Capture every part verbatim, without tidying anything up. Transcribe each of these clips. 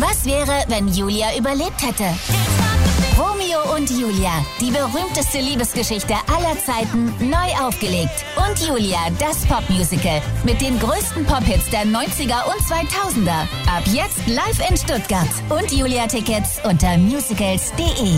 Was wäre, wenn Julia überlebt hätte? Romeo und Julia, die berühmteste Liebesgeschichte aller Zeiten, neu aufgelegt. Und Julia, das Popmusical mit den größten Pop-Hits der neunziger und zweitausender. Ab jetzt live in Stuttgart. Und Julia-Tickets unter musicals punkt de.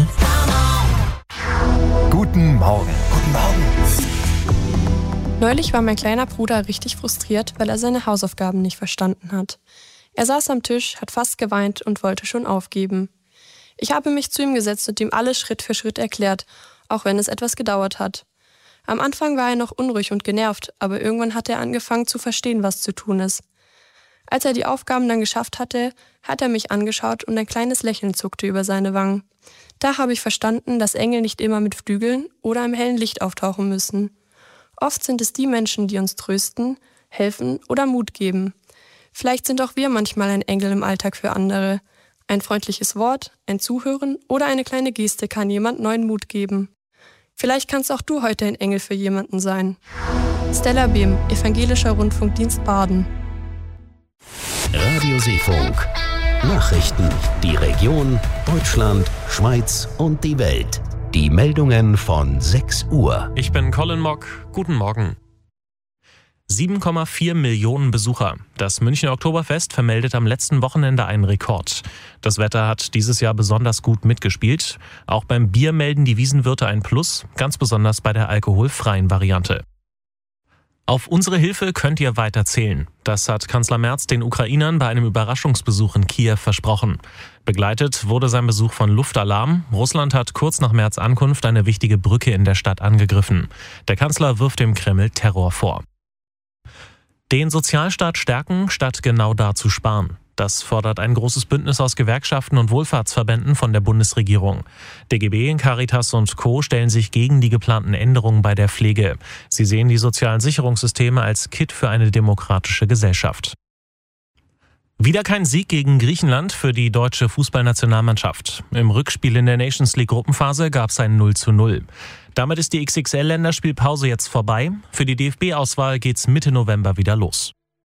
Guten Morgen. Guten Morgen. Neulich war mein kleiner Bruder richtig frustriert, weil er seine Hausaufgaben nicht verstanden hat. Er saß am Tisch, hat fast geweint und wollte schon aufgeben. Ich habe mich zu ihm gesetzt und ihm alles Schritt für Schritt erklärt, auch wenn es etwas gedauert hat. Am Anfang war er noch unruhig und genervt, aber irgendwann hat er angefangen zu verstehen, was zu tun ist. Als er die Aufgaben dann geschafft hatte, hat er mich angeschaut und ein kleines Lächeln zuckte über seine Wangen. Da habe ich verstanden, dass Engel nicht immer mit Flügeln oder im hellen Licht auftauchen müssen. Oft sind es die Menschen, die uns trösten, helfen oder Mut geben. Vielleicht sind auch wir manchmal ein Engel im Alltag für andere. Ein freundliches Wort, ein Zuhören oder eine kleine Geste kann jemand neuen Mut geben. Vielleicht kannst auch du heute ein Engel für jemanden sein. Stella Behm, Evangelischer Rundfunkdienst Baden. Radio Seefunk. Nachrichten. Die Region, Deutschland, Schweiz und die Welt. Die Meldungen von sechs Uhr. Ich bin Colin Mock. Guten Morgen. sieben Komma vier Millionen Besucher. Das Münchner Oktoberfest vermeldet am letzten Wochenende einen Rekord. Das Wetter hat dieses Jahr besonders gut mitgespielt. Auch beim Bier melden die Wiesenwirte ein Plus, ganz besonders bei der alkoholfreien Variante. Auf unsere Hilfe könnt ihr weiter zählen. Das hat Kanzler Merz den Ukrainern bei einem Überraschungsbesuch in Kiew versprochen. Begleitet wurde sein Besuch von Luftalarm. Russland hat kurz nach Merz' Ankunft eine wichtige Brücke in der Stadt angegriffen. Der Kanzler wirft dem Kreml Terror vor. Den Sozialstaat stärken, statt genau da zu sparen. Das fordert ein großes Bündnis aus Gewerkschaften und Wohlfahrtsverbänden von der Bundesregierung. D G B, Caritas und Co. stellen sich gegen die geplanten Änderungen bei der Pflege. Sie sehen die sozialen Sicherungssysteme als Kitt für eine demokratische Gesellschaft. Wieder kein Sieg gegen Griechenland für die deutsche Fußballnationalmannschaft. Im Rückspiel in der Nations League Gruppenphase gab es ein null zu null. Damit ist die X X L-Länderspielpause jetzt vorbei. Für die D F B-Auswahl geht's Mitte November wieder los.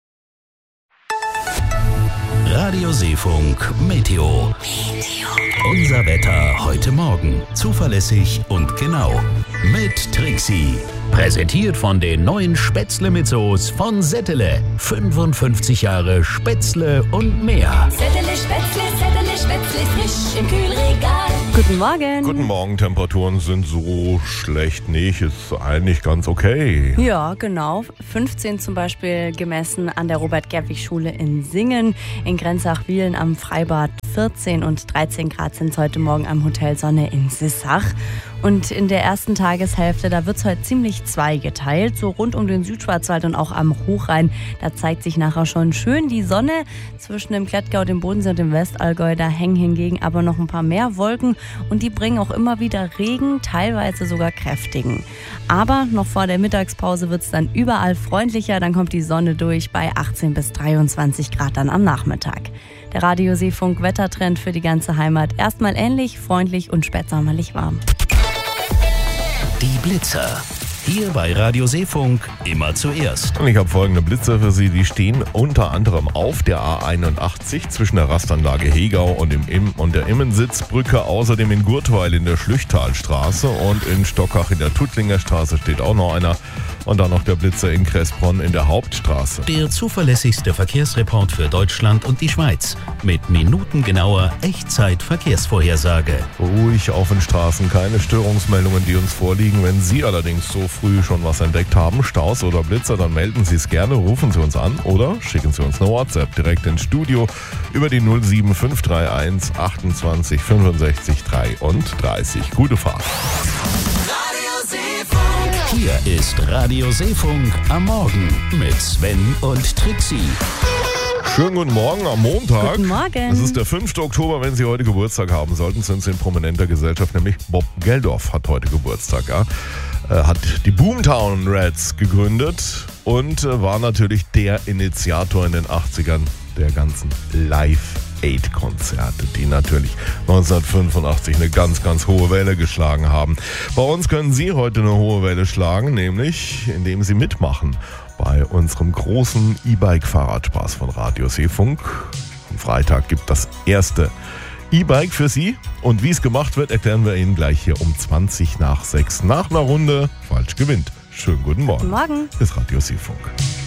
Radio Seefunk Meteo. Unser Wetter heute Morgen. Zuverlässig und genau. Mit Trixie. Präsentiert von den neuen Spätzle mit Soße von Settele. fünfundfünfzig Jahre Spätzle und mehr. Settele Spätzle, Settele Spätzle, frisch im Kühlregal. Guten Morgen. Guten Morgen, Temperaturen sind so schlecht nicht, ist eigentlich ganz okay. Ja, genau. fünfzehn zum Beispiel gemessen an der Robert-Gerwig-Schule in Singen. In Grenzach-Wielen am Freibad vierzehn und dreizehn Grad sind es heute Morgen am Hotel Sonne in Sissach. Und in der ersten Tageshälfte, da wird es heute ziemlich zweigeteilt, so rund um den Südschwarzwald und auch am Hochrhein. Da zeigt sich nachher schon schön die Sonne. Zwischen dem Klettgau, dem Bodensee und dem Westallgäu, da hängen hingegen aber noch ein paar mehr Wolken. Und die bringen auch immer wieder Regen, teilweise sogar kräftigen. Aber noch vor der Mittagspause wird es dann überall freundlicher. Dann kommt die Sonne durch bei achtzehn bis dreiundzwanzig Grad dann am Nachmittag. Der Radio Seefunk Wettertrend für die ganze Heimat. Erstmal ähnlich, freundlich und spätsommerlich warm. Die Blitzer. Hier bei Radio Seefunk immer zuerst. Und ich habe folgende Blitzer für Sie, die stehen unter anderem auf der A einundachtzig zwischen der Rastanlage Hegau und, dem Im- und der Immensitzbrücke, außerdem in Gurtweil in der Schlüchtalstraße und in Stockach in der Tuttlinger Straße steht auch noch einer. Und dann noch der Blitzer in Kressbronn in der Hauptstraße. Der zuverlässigste Verkehrsreport für Deutschland und die Schweiz. Mit minutengenauer Echtzeit-Verkehrsvorhersage. Ruhig auf den Straßen, keine Störungsmeldungen, die uns vorliegen. Wenn Sie allerdings so früh schon was entdeckt haben, Staus oder Blitzer, dann melden Sie es gerne, rufen Sie uns an oder schicken Sie uns eine WhatsApp direkt ins Studio über die null sieben fünf drei eins achtundzwanzig fünfundsechzig dreiunddreißig. Gute Fahrt. Hier ist Radio Seefunk am Morgen mit Sven und Trixie. Schönen guten Morgen am Montag. Guten Morgen. Es ist der fünfte Oktober, wenn Sie heute Geburtstag haben sollten, sind Sie in prominenter Gesellschaft, nämlich Bob Geldof hat heute Geburtstag. Ja. Er hat die Boomtown Rats gegründet und war natürlich der Initiator in den achtzigern der ganzen Live-Aid-Konzerte, die natürlich neunzehnhundertfünfundachtzig eine ganz, ganz hohe Welle geschlagen haben. Bei uns können Sie heute eine hohe Welle schlagen, nämlich indem Sie mitmachen bei unserem großen E-Bike-Fahrradspaß von Radio Seefunk. Nächsten Freitag gibt das erste E-Bike für Sie. Und wie es gemacht wird, erklären wir Ihnen gleich hier um zwanzig nach sechs. Nach einer Runde falsch gewinnt. Schönen guten Morgen. Guten Morgen. Das Radio Seefunk.